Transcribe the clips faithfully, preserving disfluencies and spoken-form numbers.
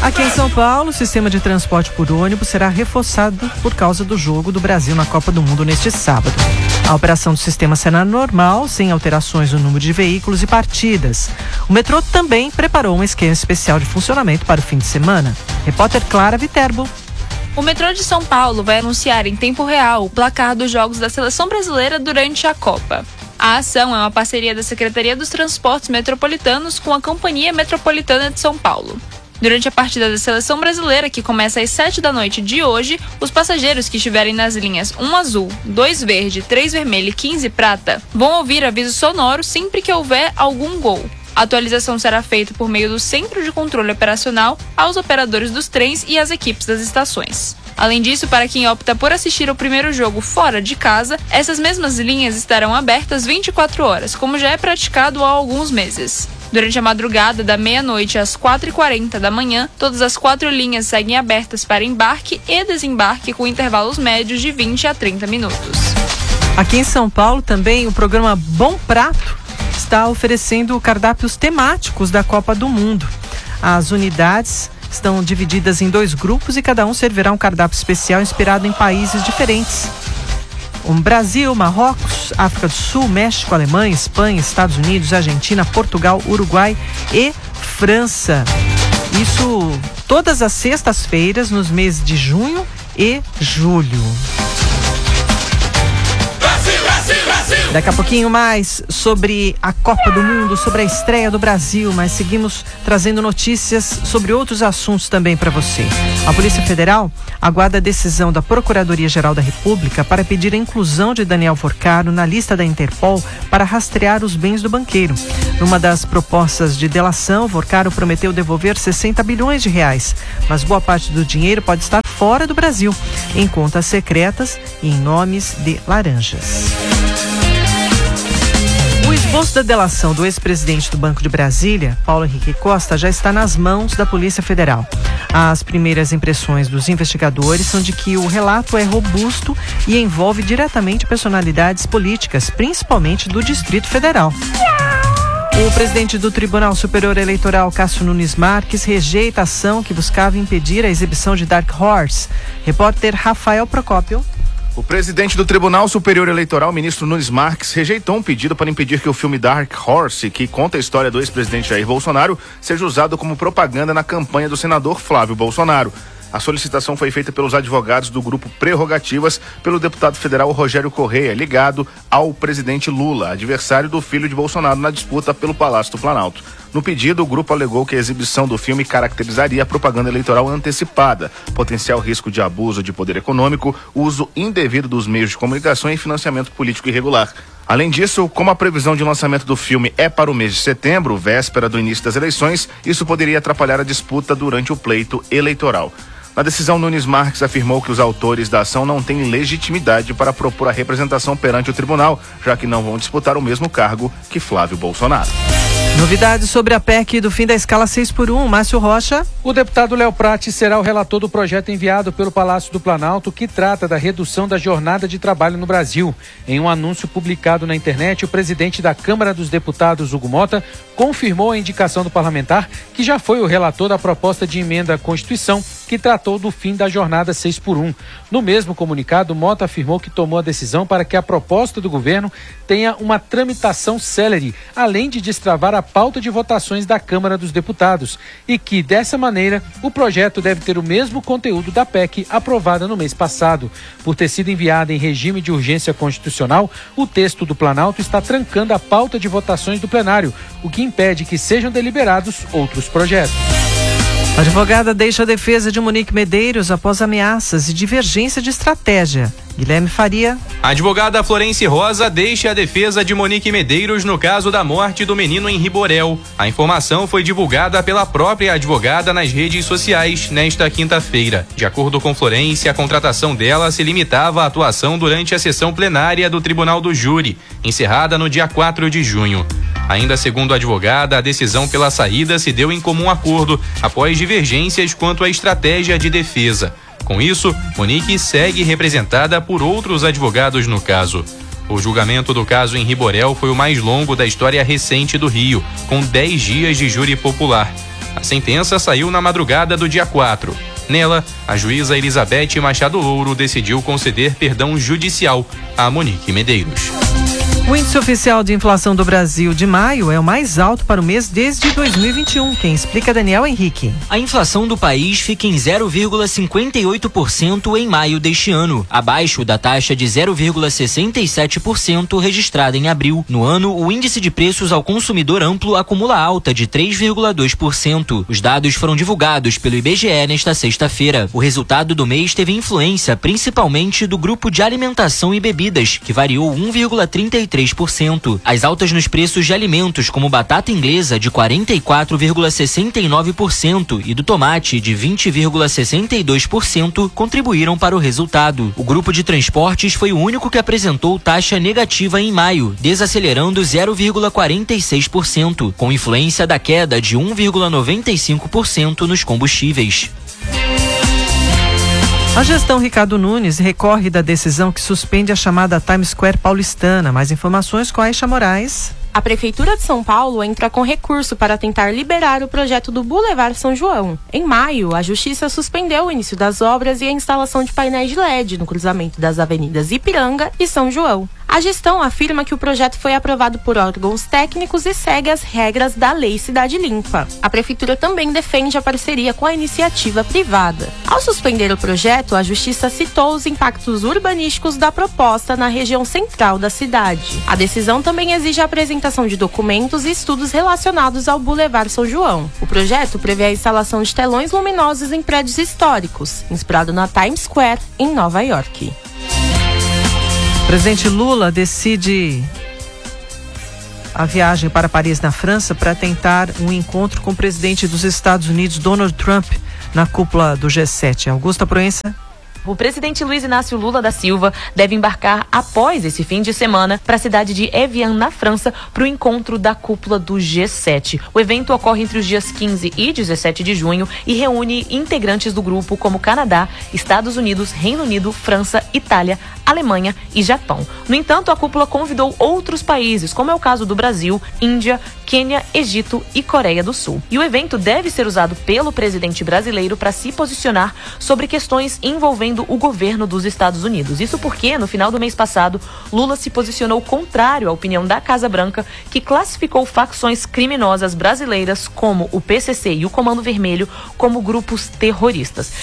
Aqui em São Paulo, o sistema de transporte por ônibus será reforçado por causa do jogo do Brasil na Copa do Mundo neste sábado. A operação do sistema será normal, sem alterações no número de veículos e partidas. O metrô também preparou um esquema especial de funcionamento para o fim de semana. Repórter Clara Viterbo. O metrô de São Paulo vai anunciar em tempo real o placar dos jogos da seleção brasileira durante a Copa. A ação é uma parceria da Secretaria dos Transportes Metropolitanos com a Companhia Metropolitana de São Paulo. Durante a partida da seleção brasileira, que começa às sete da noite de hoje, os passageiros que estiverem nas linhas um azul, dois verde, três vermelho e quinze prata vão ouvir aviso sonoro sempre que houver algum gol. A atualização será feita por meio do Centro de Controle Operacional aos operadores dos trens e às equipes das estações. Além disso, para quem opta por assistir ao primeiro jogo fora de casa, essas mesmas linhas estarão abertas vinte e quatro horas, como já é praticado há alguns meses. Durante a madrugada, da meia-noite às quatro e quarenta da manhã, todas as quatro linhas seguem abertas para embarque e desembarque com intervalos médios de vinte a trinta minutos. Aqui em São Paulo também o programa Bom Prato está oferecendo cardápios temáticos da Copa do Mundo. As unidades estão divididas em dois grupos e cada um servirá um cardápio especial inspirado em países diferentes. O Brasil, Marrocos, África do Sul, México, Alemanha, Espanha, Estados Unidos, Argentina, Portugal, Uruguai e França. Isso todas as sextas-feiras nos meses de junho e julho. Daqui a pouquinho mais sobre a Copa do Mundo, sobre a estreia do Brasil, mas seguimos trazendo notícias sobre outros assuntos também para você. A Polícia Federal aguarda a decisão da Procuradoria-Geral da República para pedir a inclusão de Daniel Forcaro na lista da Interpol para rastrear os bens do banqueiro. Numa das propostas de delação, Forcaro prometeu devolver sessenta bilhões de reais, mas boa parte do dinheiro pode estar fora do Brasil, em contas secretas e em nomes de laranjas. O esboço da delação do ex-presidente do Banco de Brasília, Paulo Henrique Costa, já está nas mãos da Polícia Federal. As primeiras impressões dos investigadores são de que o relato é robusto e envolve diretamente personalidades políticas, principalmente do Distrito Federal. O presidente do Tribunal Superior Eleitoral, Cássio Nunes Marques, rejeita a ação que buscava impedir a exibição de Dark Horse. Repórter Rafael Procópio. O presidente do Tribunal Superior Eleitoral, ministro Nunes Marques, rejeitou um pedido para impedir que o filme Dark Horse, que conta a história do ex-presidente Jair Bolsonaro, seja usado como propaganda na campanha do senador Flávio Bolsonaro. A solicitação foi feita pelos advogados do grupo Prerrogativas pelo deputado federal Rogério Correia, ligado ao presidente Lula, adversário do filho de Bolsonaro na disputa pelo Palácio do Planalto. No pedido, o grupo alegou que a exibição do filme caracterizaria a propaganda eleitoral antecipada, potencial risco de abuso de poder econômico, uso indevido dos meios de comunicação e financiamento político irregular. Além disso, como a previsão de lançamento do filme é para o mês de setembro, véspera do início das eleições, isso poderia atrapalhar a disputa durante o pleito eleitoral. Na decisão, Nunes Marques afirmou que os autores da ação não têm legitimidade para propor a representação perante o tribunal, já que não vão disputar o mesmo cargo que Flávio Bolsonaro. Novidades sobre a P E C do fim da escala seis por um, Márcio Rocha. O deputado Léo Prates será o relator do projeto enviado pelo Palácio do Planalto, que trata da redução da jornada de trabalho no Brasil. Em um anúncio publicado na internet, o presidente da Câmara dos Deputados, Hugo Mota, confirmou a indicação do parlamentar, que já foi o relator da proposta de emenda à Constituição, que tratou do fim da jornada seis por um. No mesmo comunicado, Mota afirmou que tomou a decisão para que a proposta do governo tenha uma tramitação célere, além de destravar a pauta de votações da Câmara dos Deputados, e que, dessa maneira, o projeto deve ter o mesmo conteúdo da P E C aprovada no mês passado. Por ter sido enviada em regime de urgência constitucional, o texto do Planalto está trancando a pauta de votações do plenário, o que impede que sejam deliberados outros projetos. A advogada deixa a defesa de Monique Medeiros após ameaças e divergência de estratégia. Guilherme Faria. A advogada Florence Rosa deixa a defesa de Monique Medeiros no caso da morte do menino em Riborel. A informação foi divulgada pela própria advogada nas redes sociais nesta quinta-feira. De acordo com Florence, a contratação dela se limitava à atuação durante a sessão plenária do Tribunal do Júri, encerrada no dia quatro de junho. Ainda segundo a advogada, a decisão pela saída se deu em comum acordo após divergências quanto à estratégia de defesa. Com isso, Monique segue representada por outros advogados no caso. O julgamento do caso em Riborel foi o mais longo da história recente do Rio, com dez dias de júri popular. A sentença saiu na madrugada do dia quatro. Nela, a juíza Elizabeth Machado Louro decidiu conceder perdão judicial a Monique Medeiros. O índice oficial de inflação do Brasil de maio é o mais alto para o mês desde dois mil e vinte e um. Quem explica é Daniel Henrique. A inflação do país fica em zero vírgula cinquenta e oito por cento em maio deste ano, abaixo da taxa de zero vírgula sessenta e sete por cento registrada em abril. No ano, o índice de preços ao consumidor amplo acumula alta de três vírgula dois por cento. Os dados foram divulgados pelo I B G E nesta sexta-feira. O resultado do mês teve influência principalmente do grupo de alimentação e bebidas, que variou um vírgula trinta e três por cento. As altas nos preços de alimentos, como batata inglesa, de quarenta e quatro vírgula sessenta e nove por cento e do tomate, de vinte vírgula sessenta e dois por cento, contribuíram para o resultado. O grupo de transportes foi o único que apresentou taxa negativa em maio, desacelerando zero vírgula quarenta e seis por cento, com influência da queda de um vírgula noventa e cinco por cento nos combustíveis. A gestão Ricardo Nunes recorre da decisão que suspende a chamada Times Square paulistana. Mais informações com a Aisha Moraes. A Prefeitura de São Paulo entra com recurso para tentar liberar o projeto do Boulevard São João. Em maio, a Justiça suspendeu o início das obras e a instalação de painéis de L E D no cruzamento das avenidas Ipiranga e São João. A gestão afirma que o projeto foi aprovado por órgãos técnicos e segue as regras da Lei Cidade Limpa. A Prefeitura também defende a parceria com a iniciativa privada. Ao suspender o projeto, a Justiça citou os impactos urbanísticos da proposta na região central da cidade. A decisão também exige a apresentação de documentos e estudos relacionados ao Boulevard São João. O projeto prevê a instalação de telões luminosos em prédios históricos, inspirado na Times Square, em Nova York. O presidente Lula decide a viagem para Paris, na França, para tentar um encontro com o presidente dos Estados Unidos, Donald Trump, na cúpula do G sete. Augusta Proença. O presidente Luiz Inácio Lula da Silva deve embarcar após esse fim de semana para a cidade de Evian, na França, para o encontro da cúpula do G sete. O evento ocorre entre os dias quinze e dezessete de junho e reúne integrantes do grupo como Canadá, Estados Unidos, Reino Unido, França, Itália, Alemanha e Japão. No entanto, a cúpula convidou outros países, como é o caso do Brasil, Índia, Quênia, Egito e Coreia do Sul. E o evento deve ser usado pelo presidente brasileiro para se posicionar sobre questões envolvendo o governo dos Estados Unidos. Isso porque, no final do mês passado, Lula se posicionou contrário à opinião da Casa Branca, que classificou facções criminosas brasileiras como o P C C e o Comando Vermelho como grupos terroristas.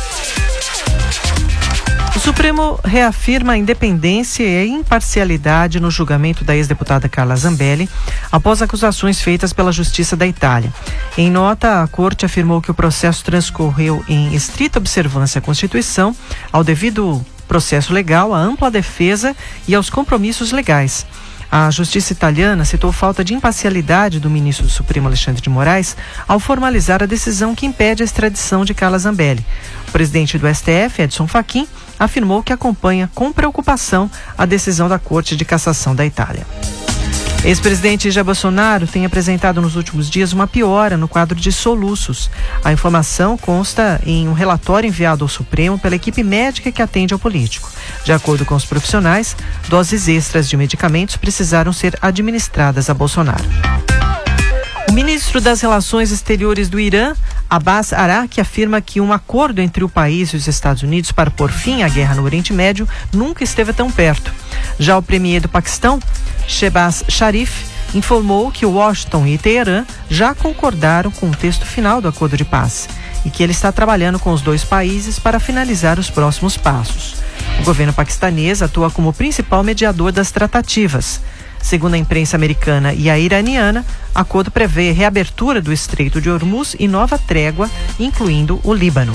O Supremo reafirma a independência e a imparcialidade no julgamento da ex-deputada Carla Zambelli após acusações feitas pela Justiça da Itália. Em nota, a Corte afirmou que o processo transcorreu em estrita observância à Constituição, ao devido processo legal, à ampla defesa e aos compromissos legais. A Justiça italiana citou falta de imparcialidade do ministro do Supremo, Alexandre de Moraes, ao formalizar a decisão que impede a extradição de Carla Zambelli. O presidente do S T F, Edson Fachin, afirmou que acompanha com preocupação a decisão da Corte de Cassação da Itália. Ex-presidente Jair Bolsonaro tem apresentado nos últimos dias uma piora no quadro de soluços. A informação consta em um relatório enviado ao Supremo pela equipe médica que atende ao político. De acordo com os profissionais, doses extras de medicamentos precisaram ser administradas a Bolsonaro. O ministro das Relações Exteriores do Irã, Abbas Araqi, afirma que um acordo entre o país e os Estados Unidos para pôr fim à guerra no Oriente Médio nunca esteve tão perto. Já o premier do Paquistão, Shehbaz Sharif, informou que Washington e Teherã já concordaram com o texto final do acordo de paz e que ele está trabalhando com os dois países para finalizar os próximos passos. O governo paquistanês atua como principal mediador das tratativas. Segundo a imprensa americana e a iraniana, o acordo prevê reabertura do Estreito de Hormuz e nova trégua, incluindo o Líbano.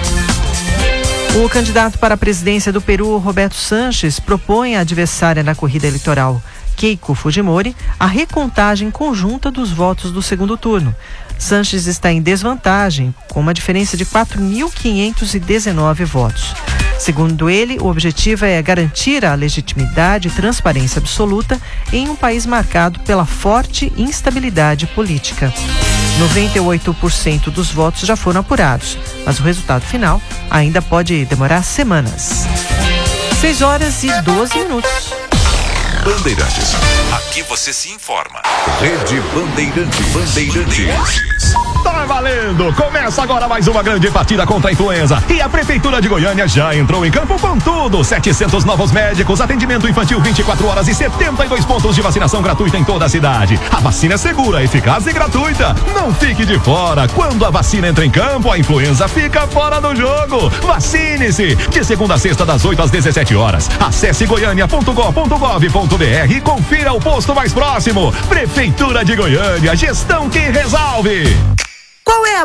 O candidato para a presidência do Peru, Roberto Sanches, propõe à adversária na corrida eleitoral, Keiko Fujimori, a recontagem conjunta dos votos do segundo turno. Sanches está em desvantagem, com uma diferença de quatro mil quinhentos e dezenove votos. Segundo ele, o objetivo é garantir a legitimidade e transparência absoluta em um país marcado pela forte instabilidade política. noventa e oito por cento dos votos já foram apurados, mas o resultado final ainda pode demorar semanas. seis horas e doze minutos. Bandeirantes. Aqui você se informa. Rede Bandeirantes. Bandeirantes. Tá valendo! Começa agora mais uma grande partida contra a influenza. E a Prefeitura de Goiânia já entrou em campo com tudo. setecentos novos médicos, atendimento infantil vinte e quatro horas e setenta e dois pontos de vacinação gratuita em toda a cidade. A vacina é segura, eficaz e gratuita. Não fique de fora. Quando a vacina entra em campo, a influenza fica fora do jogo. Vacine-se! De segunda a sexta, das oito às dezessete horas. Acesse goiânia ponto gov ponto gov ponto br e confira o posto mais próximo. Prefeitura de Goiânia, gestão que resolve. Qual é a